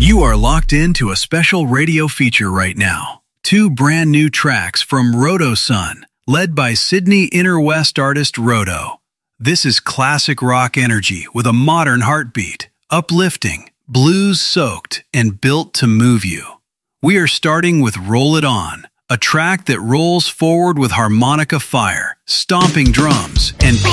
You are locked into a special radio feature right now. Two brand new tracks from Roto Sun, led by Sydney Inner West artist Roto. This is classic rock energy with a modern heartbeat, uplifting, blues-soaked, and built to move you. We are starting with Roll It On, a track that rolls forward with harmonica fire, stomping drums, and